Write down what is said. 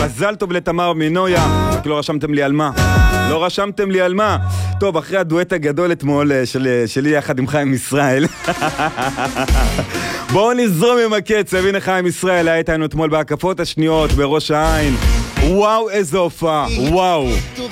מזל טוב לתמר מנויה. רק לא רשמתם לי על מה. לא רשמתם לי על מה. טוב, אחרי הדואט הגדול אתמול שלי יחד עם חיים ישראל. בואו נזרום עם הקצב. הנה חיים ישראל, היה איתנו אתמול בהקפות השניות בראש העין. וואו, איזו הופעה. וואו.